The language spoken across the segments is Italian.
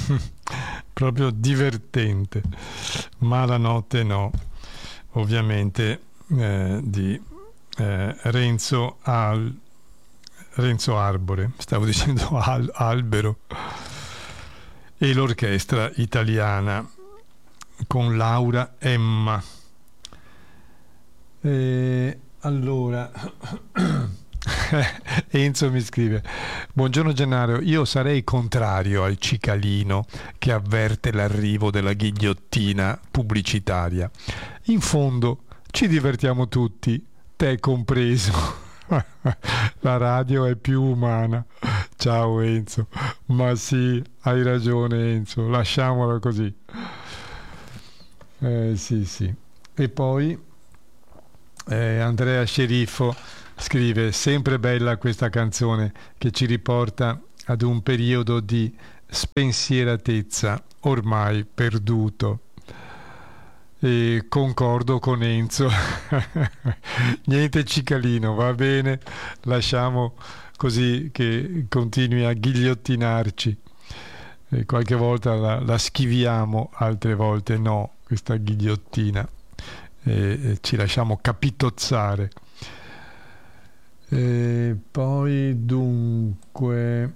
proprio divertente. Ma la notte no, ovviamente di Renzo Arbore, stavo dicendo Albero, e l'orchestra italiana con Laura Emma. Allora Enzo mi scrive: buongiorno Gennaro, io sarei contrario al cicalino che avverte l'arrivo della ghigliottina pubblicitaria. In fondo ci divertiamo tutti, te compreso. La radio è più umana. Ciao Enzo. Ma sì, hai ragione Enzo, lasciamola così. Sì, sì. E poi Andrea Sceriffo scrive: sempre bella questa canzone che ci riporta ad un periodo di spensieratezza ormai perduto. E concordo con Enzo. Niente cicalino, va bene, lasciamo così che continui a ghigliottinarci. E qualche volta la schiviamo, altre volte no, questa ghigliottina, e ci lasciamo capitozzare. E poi dunque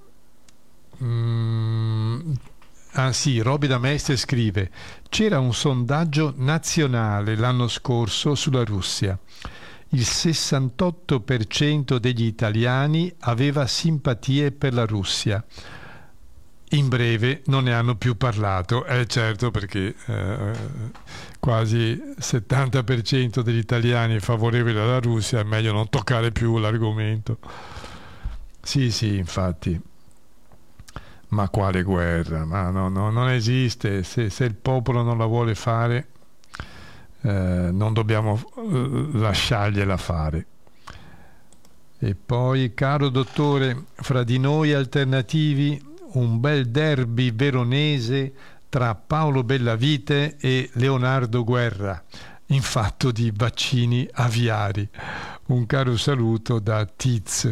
ah sì, Roby da Mestre scrive: c'era un sondaggio nazionale l'anno scorso sulla Russia. Il 68% degli italiani aveva simpatie per la Russia. In breve non ne hanno più parlato, certo, perché quasi il 70% degli italiani è favorevole alla Russia, è meglio non toccare più l'argomento. Sì, sì, infatti. Ma quale guerra? Ma no, non esiste. Se il popolo non la vuole fare, non dobbiamo lasciargliela fare. E poi, caro dottore, fra di noi alternativi, un bel derby veronese tra Paolo Bellavite e Leonardo Guerra, in fatto di vaccini aviari. Un caro saluto da Tiz.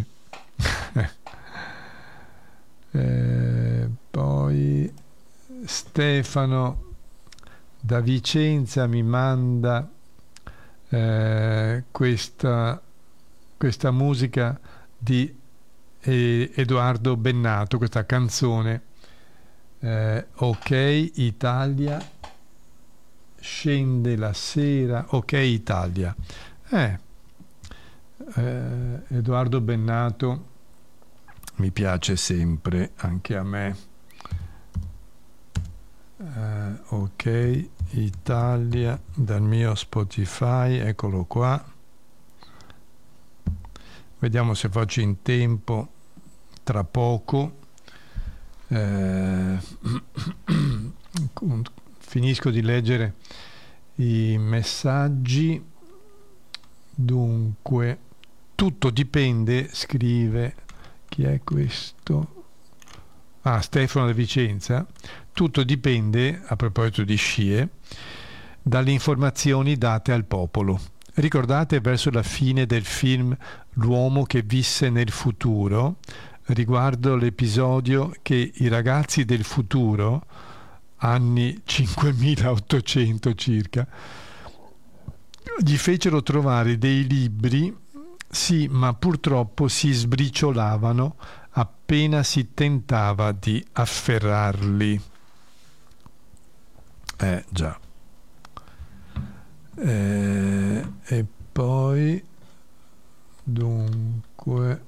Poi Stefano da Vicenza mi manda questa musica di Edoardo Bennato, questa canzone, Ok Italia, scende la sera, Ok Italia. Edoardo Bennato mi piace sempre, anche a me. Ok Italia, dal mio Spotify, eccolo qua. Vediamo se faccio in tempo tra poco. Finisco di leggere i messaggi. Dunque, tutto dipende, scrive, chi è questo? Stefano da Vicenza. Tutto dipende, a proposito di scie, dalle informazioni date al popolo. Ricordate verso la fine del film L'uomo che visse nel futuro, riguardo l'episodio che i ragazzi del futuro, anni 5800 circa, gli fecero trovare dei libri, sì, ma purtroppo si sbriciolavano appena si tentava di afferrarli. Già. E poi dunque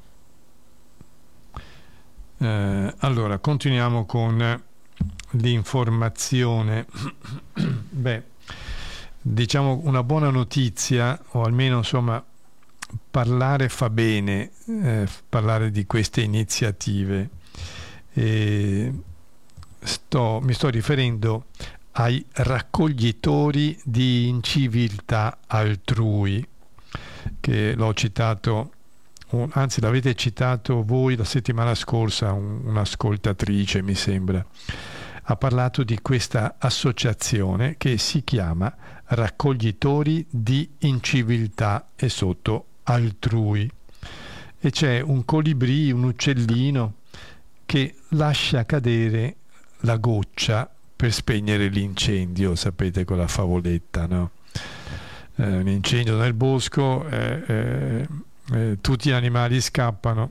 allora continuiamo con l'informazione. Beh, diciamo una buona notizia, o almeno insomma parlare fa bene, parlare di queste iniziative. Mi sto riferendo ai raccoglitori di inciviltà altrui, che l'ho citato, anzi l'avete citato voi la settimana scorsa, un'ascoltatrice mi sembra, ha parlato di questa associazione che si chiama Raccoglitori di Inciviltà e Sotto Altrui, e c'è un colibrì, un uccellino che lascia cadere la goccia per spegnere l'incendio, sapete, con la favoletta, no? Un incendio nel bosco, tutti gli animali scappano,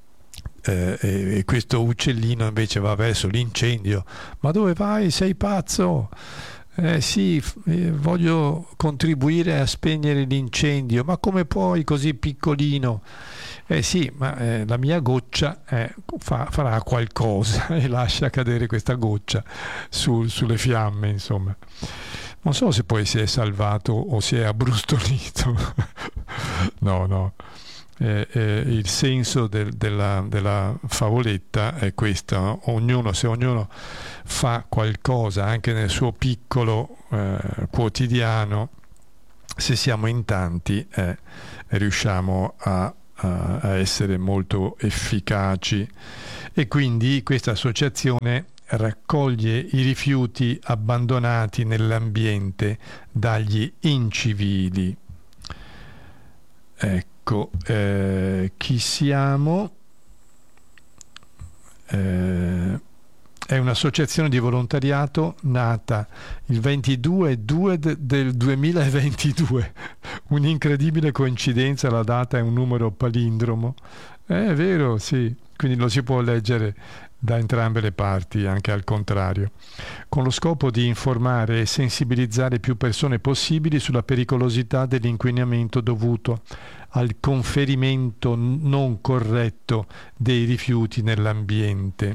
e questo uccellino invece va verso l'incendio. Ma dove vai? Sei pazzo? Sì, voglio contribuire a spegnere l'incendio. Ma come puoi, così piccolino? Sì, ma la mia goccia farà qualcosa e lascia cadere questa goccia sulle fiamme, insomma. Non so se poi si è salvato o si è abbrustolito. No, no. Il senso della favoletta è questo, no? Se ognuno fa qualcosa anche nel suo piccolo quotidiano, se siamo in tanti riusciamo a essere molto efficaci. E quindi questa associazione raccoglie i rifiuti abbandonati nell'ambiente dagli incivili. Ecco, chi siamo? È un'associazione di volontariato nata il 22/2 del 2022. Un'incredibile coincidenza, la data è un numero palindromo. È vero, sì, quindi lo si può leggere da entrambe le parti, anche al contrario, con lo scopo di informare e sensibilizzare più persone possibili sulla pericolosità dell'inquinamento dovuto al conferimento non corretto dei rifiuti nell'ambiente.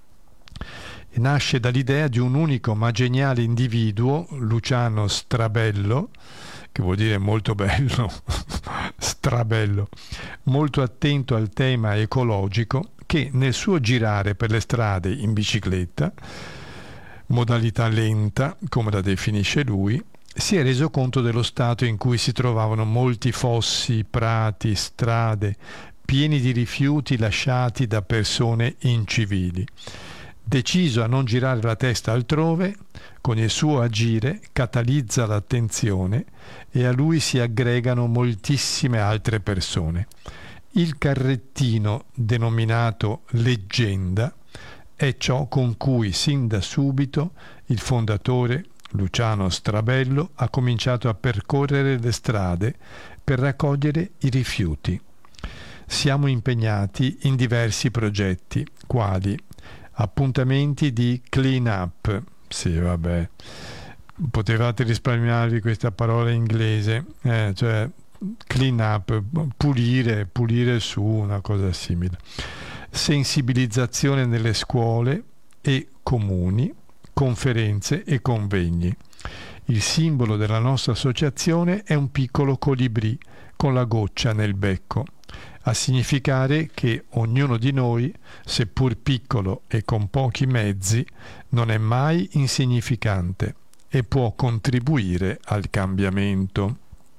E nasce dall'idea di un unico ma geniale individuo, Luciano Strabello, che vuol dire molto bello, strabello, molto attento al tema ecologico, che nel suo girare per le strade in bicicletta, modalità lenta, come la definisce lui, si è reso conto dello stato in cui si trovavano molti fossi, prati, strade, pieni di rifiuti lasciati da persone incivili. Deciso a non girare la testa altrove, con il suo agire catalizza l'attenzione e a lui si aggregano moltissime altre persone. Il carrettino, denominato Leggenda, è ciò con cui sin da subito il fondatore, Luciano Strabello, ha cominciato a percorrere le strade per raccogliere i rifiuti. Siamo impegnati in diversi progetti, quali appuntamenti di clean up. Sì, vabbè, potevate risparmiarvi questa parola inglese, cioè clean up, pulire su, una cosa simile. Sensibilizzazione nelle scuole e comuni, conferenze e convegni. Il simbolo della nostra associazione è un piccolo colibrì con la goccia nel becco, a significare che ognuno di noi, seppur piccolo e con pochi mezzi, non è mai insignificante e può contribuire al cambiamento.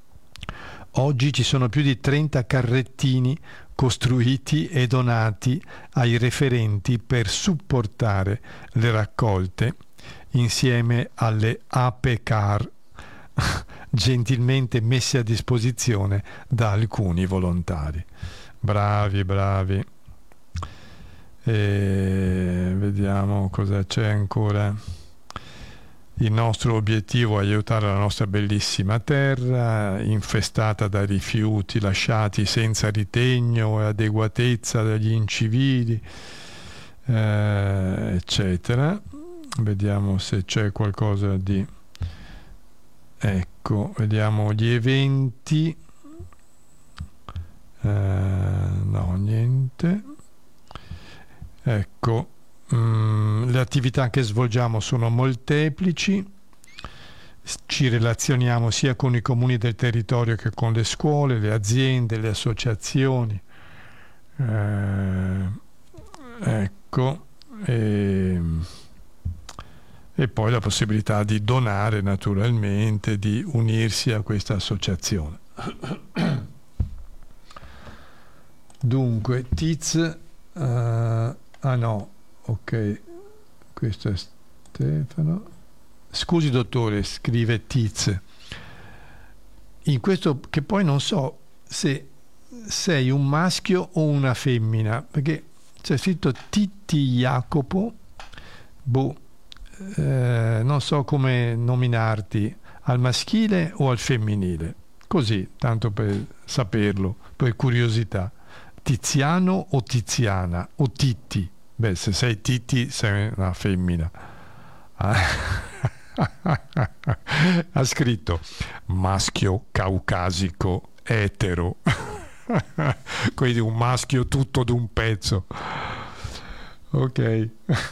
Oggi ci sono più di 30 carrettini costruiti e donati ai referenti per supportare le raccolte insieme alle Ape Car gentilmente messi a disposizione da alcuni volontari. Bravi, bravi. E vediamo cosa c'è ancora. Il nostro obiettivo è aiutare la nostra bellissima terra, infestata da rifiuti lasciati senza ritegno e adeguatezza dagli incivili, eccetera. Vediamo se c'è qualcosa di... Ecco, vediamo gli eventi. No, niente. Ecco. Le attività che svolgiamo sono molteplici, ci relazioniamo sia con i comuni del territorio che con le scuole, le aziende, le associazioni. Ecco, e poi la possibilità di donare, naturalmente, di unirsi a questa associazione. Dunque, Tiz, no. Ok, questo è Stefano. Scusi dottore, scrive Tiz. In questo, che poi non so se sei un maschio o una femmina, perché c'è scritto Titti Jacopo, non so come nominarti, al maschile o al femminile, così, tanto per saperlo, per curiosità. Tiziano o Tiziana o Titti? Beh, se sei Titti sei una femmina. Ha scritto maschio caucasico etero. Quindi un maschio tutto d'un pezzo. Ok.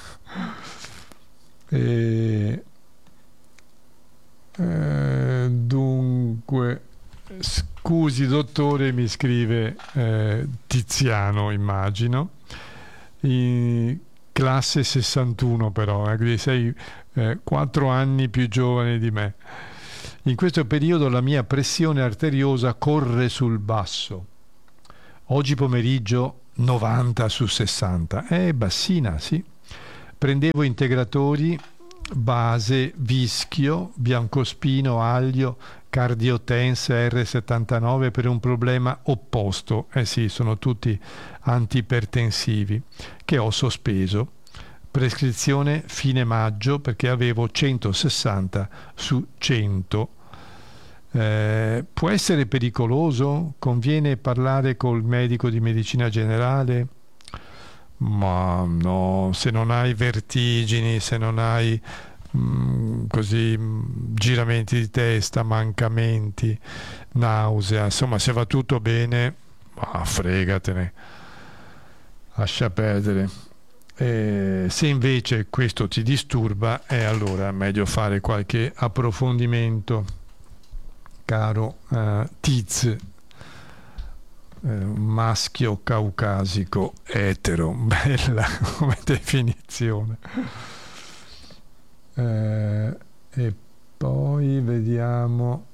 Dunque, scusi dottore, mi scrive Tiziano, immagino, in classe 61 però, quindi sei 4 anni più giovane di me. In questo periodo la mia pressione arteriosa corre sul basso. Oggi pomeriggio 90 su 60. È bassina, sì. Prendevo integratori, base, vischio, biancospino, aglio, Cardiotense R79 per un problema opposto. Eh sì, sono tutti antipertensivi che ho sospeso. Prescrizione fine maggio perché avevo 160 su 100. Può essere pericoloso? Conviene parlare col medico di medicina generale? Ma no, se non hai vertigini, se non hai giramenti di testa, mancamenti, nausea, insomma, se va tutto bene, ma fregatene, lascia perdere. Se invece questo ti disturba, allora è meglio fare qualche approfondimento, caro Tiz. Maschio caucasico etero, bella come definizione. E poi vediamo.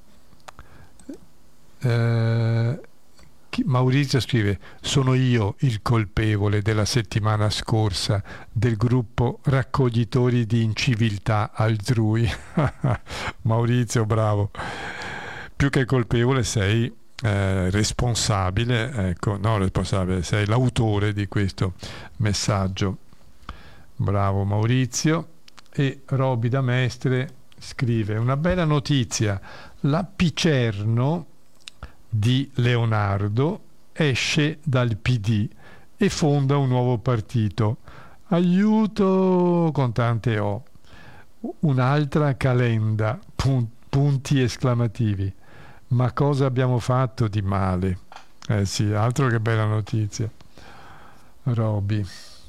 Maurizio scrive: sono io il colpevole della settimana scorsa del gruppo raccoglitori di inciviltà altrui. Maurizio, bravo. Più che colpevole sei responsabile, ecco, no, responsabile, sei l'autore di questo messaggio. Bravo Maurizio. E Roby da Mestre scrive: una bella notizia, la Picerno di Leonardo esce dal PD e fonda un nuovo partito. Aiuto, con tante O. Un'altra Calenda, punti esclamativi. Ma cosa abbiamo fatto di male? Sì, altro che bella notizia. Roby.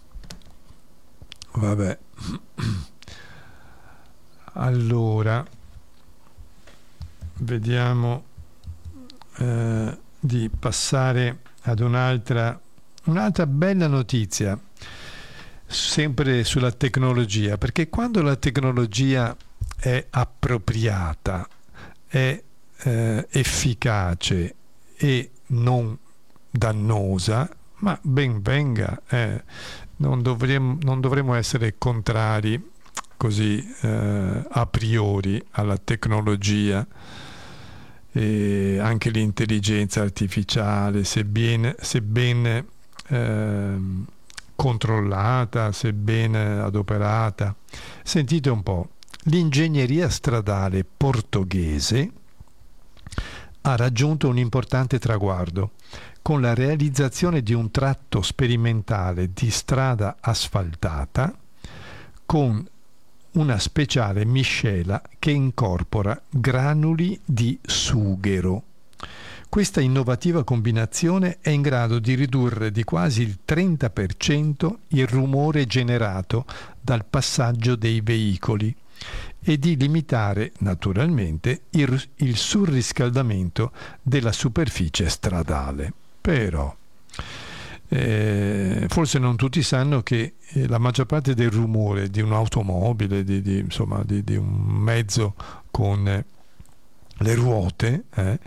Vabbè. Allora, vediamo di passare ad un'altra bella notizia, sempre sulla tecnologia, perché quando la tecnologia è appropriata, è efficace e non dannosa, ma ben venga, non dovremmo essere contrari così a priori alla tecnologia. E anche l'intelligenza artificiale, se ben controllata, se ben adoperata. Sentite un po', l'ingegneria stradale portoghese ha raggiunto un importante traguardo con la realizzazione di un tratto sperimentale di strada asfaltata con una speciale miscela che incorpora granuli di sughero. Questa innovativa combinazione è in grado di ridurre di quasi il 30% il rumore generato dal passaggio dei veicoli e di limitare naturalmente il surriscaldamento della superficie stradale. Però forse non tutti sanno che la maggior parte del rumore di un'automobile, insomma, di un mezzo con le ruote,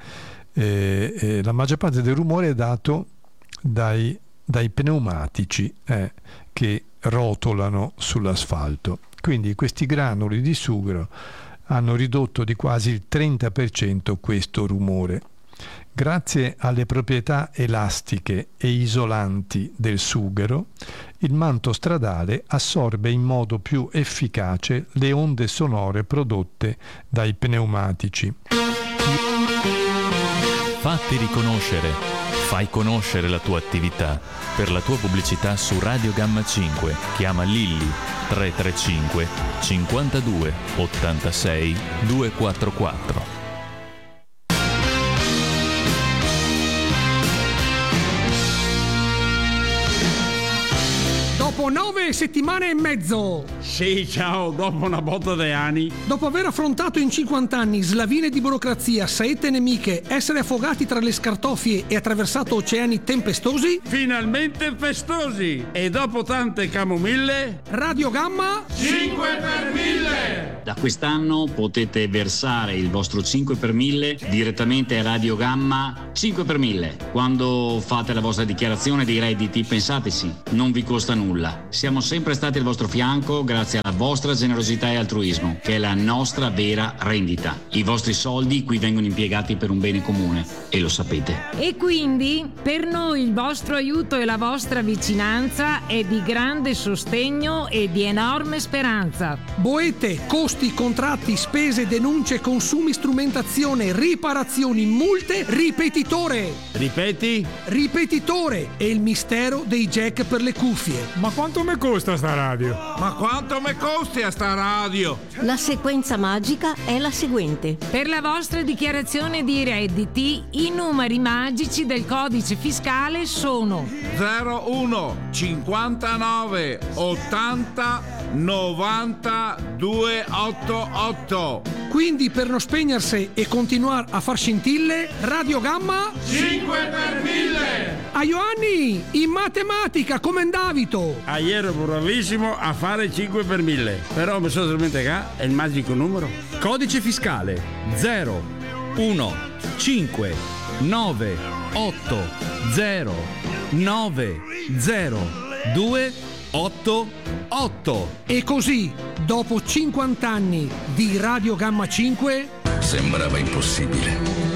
la maggior parte del rumore è dato dai pneumatici che rotolano sull'asfalto. Quindi questi granuli di sughero hanno ridotto di quasi il 30% questo rumore. Grazie alle proprietà elastiche e isolanti del sughero, il manto stradale assorbe in modo più efficace le onde sonore prodotte dai pneumatici. Fatti riconoscere. Fai conoscere la tua attività. Per la tua pubblicità su Radio Gamma 5 chiama Lilli 335 52 86 244. Dopo 9 settimane e mezzo. Sì, ciao, dopo una botta di anni. Dopo aver affrontato in 50 anni slavine di burocrazia, saette nemiche, essere affogati tra le scartoffie e attraversato oceani tempestosi, Finalmente festosi. E dopo tante camomille, Radio Gamma 5 per 1000. Da quest'anno potete versare il vostro 5 per 1000 direttamente a Radio Gamma 5 per 1000. Quando fate la vostra dichiarazione dei redditi, pensateci, non vi costa nulla. Siamo sempre stati al vostro fianco grazie alla vostra generosità e altruismo, che è la nostra vera rendita. I vostri soldi qui vengono impiegati per un bene comune e lo sapete. E quindi per noi il vostro aiuto e la vostra vicinanza è di grande sostegno e di enorme speranza. boete, costi, contratti, spese, denunce, consumi, strumentazione, riparazioni, multe, ripetitore. Ripeti? Ripetitore è il mistero dei jack per le cuffie. Ma quanto mi costa sta radio? Ma quanto mi costi a sta radio? La sequenza magica è la seguente. Per la vostra dichiarazione di redditi, i numeri magici del codice fiscale sono 01 59 80 90 288. Quindi per non spegnersi e continuare a far scintille, Radio Gamma 5 per 1000. a Ioanni in matematica come Davito. Ieri ero bravissimo a fare 5 per 1000. Però mi sono dimenticato, è il magico numero. Codice fiscale 0 1 5 9 8 0 9 0 2 8 8. E così, dopo 50 anni di Radio Gamma 5, sembrava impossibile.